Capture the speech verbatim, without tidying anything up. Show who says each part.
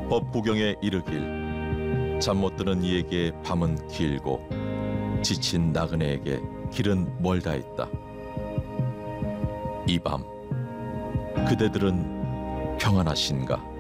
Speaker 1: 법구경에 이르길 잠 못 드는 이에게 밤은 길고 지친 나그네에게 길은 멀다 했다. 이 밤 그대들은 평안하신가?